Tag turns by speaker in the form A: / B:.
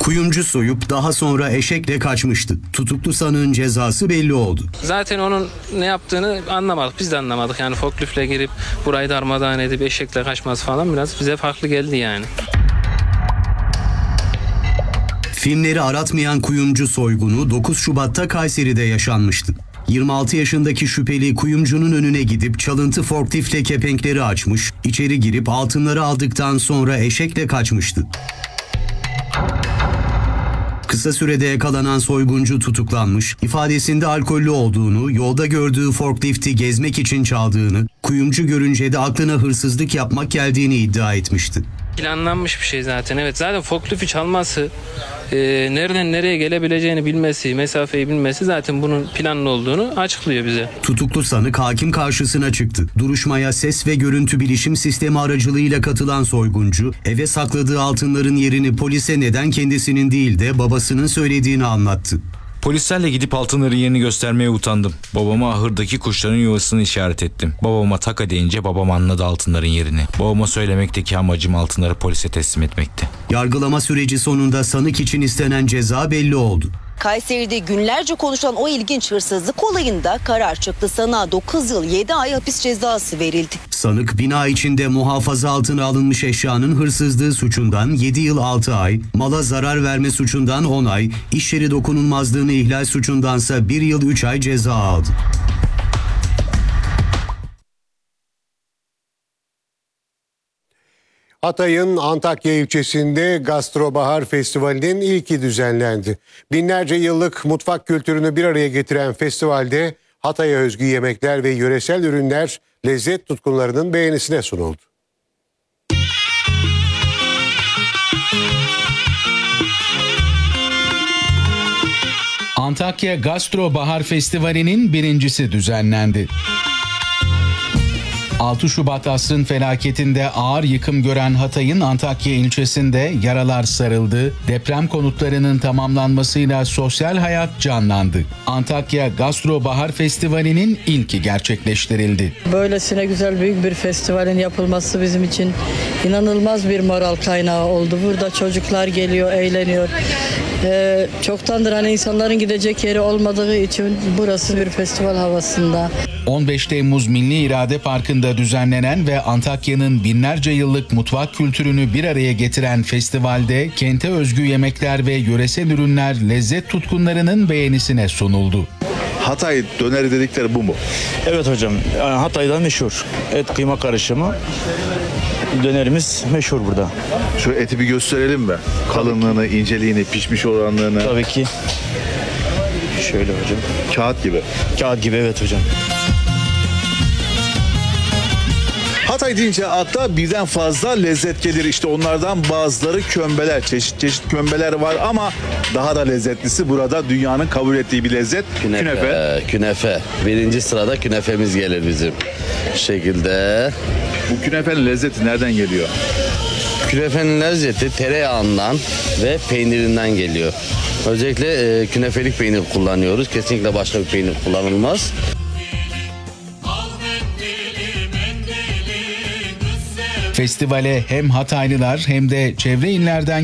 A: Kuyumcu soyup daha sonra eşekle kaçmıştı. Tutuklu sanığın cezası belli oldu.
B: Zaten onun ne yaptığını anlamadık. Biz de anlamadık. Yani forkliftle girip burayı darmadağın edip eşekle kaçması falan biraz bize farklı geldi yani.
A: Filmleri aratmayan kuyumcu soygunu 9 Şubat'ta Kayseri'de yaşanmıştı. 26 yaşındaki şüpheli kuyumcunun önüne gidip çalıntı forkliftle kepenkleri açmış, içeri girip altınları aldıktan sonra eşekle kaçmıştı. Kısa sürede yakalanan soyguncu tutuklanmış, ifadesinde alkollü olduğunu, yolda gördüğü forklifti gezmek için çaldığını, kuyumcu görünce de aklına hırsızlık yapmak geldiğini iddia etmişti.
B: Planlanmış bir şey zaten. Evet, zaten forklifti çalması, nereden nereye gelebileceğini bilmesi, mesafeyi bilmesi zaten bunun planlı olduğunu açıklıyor bize.
A: Tutuklu sanık hakim karşısına çıktı. Duruşmaya ses ve görüntü bilişim sistemi aracılığıyla katılan soyguncu, eve sakladığı altınların yerini polise neden kendisinin değil de babasının söylediğini anlattı.
C: Polislerle gidip altınların yerini göstermeye utandım. Babama ahırdaki kuşların yuvasını işaret ettim. Babama taka deyince babam anladı altınların yerini. Babama söylemekteki amacım altınları polise teslim etmekti.
A: Yargılama süreci sonunda sanık için istenen ceza belli oldu.
D: Kayseri'de günlerce konuşulan o ilginç hırsızlık olayında karar çıktı. Sanığa 9 yıl 7 ay hapis cezası verildi.
A: Sanık bina içinde muhafaza altına alınmış eşyanın hırsızlığı suçundan 7 yıl 6 ay, mala zarar verme suçundan 10 ay, iş yeri dokunulmazlığını ihlal suçundansa 1 yıl 3 ay ceza aldı.
E: Hatay'ın Antakya ilçesinde Gastrobahar Festivali'nin ilki düzenlendi. Binlerce yıllık mutfak kültürünü bir araya getiren festivalde Hatay'a özgü yemekler ve yöresel ürünler lezzet tutkunlarının beğenisine sunuldu.
F: Antakya Gastrobahar Festivali'nin birincisi düzenlendi. 6 Şubat asrın felaketinde ağır yıkım gören Hatay'ın Antakya ilçesinde yaralar sarıldı, deprem konutlarının tamamlanmasıyla sosyal hayat canlandı. Antakya Gastrobahar Festivali'nin ilki gerçekleştirildi.
G: Böylesine güzel büyük bir festivalin yapılması bizim için inanılmaz bir moral kaynağı oldu. Burada çocuklar geliyor, eğleniyor. Çoktandır hani insanların gidecek yeri olmadığı için burası bir festival havasında.
F: 15 Temmuz Milli İrade Parkı'nda düzenlenen ve Antakya'nın binlerce yıllık mutfak kültürünü bir araya getiren festivalde kente özgü yemekler ve yöresel ürünler lezzet tutkunlarının beğenisine sunuldu.
H: Hatay döneri dedikleri bu mu?
I: Evet hocam, Hatay'dan meşhur et kıyma karışımı dönerimiz meşhur burada.
H: Şu eti bir gösterelim mi? Kalınlığını, inceliğini, pişmiş oranlarını.
I: Tabii ki. Şöyle hocam.
H: Kağıt gibi.
I: Kağıt gibi, evet hocam.
H: Hatay deyince akla birden fazla lezzet gelir. İşte onlardan bazıları kömbeler. Çeşit çeşit kömbeler var ama daha da lezzetlisi burada dünyanın kabul ettiği bir lezzet. Künefe.
J: Künefe. Birinci sırada künefemiz gelir bizim. Bu şekilde.
H: Bu künefenin lezzeti nereden geliyor?
J: Künefenin lezzeti tereyağından ve peynirinden geliyor. Özellikle künefelik peynir kullanıyoruz. Kesinlikle başka bir peynir kullanılmaz.
F: Festivale hem Hataylılar hem de çevre illerden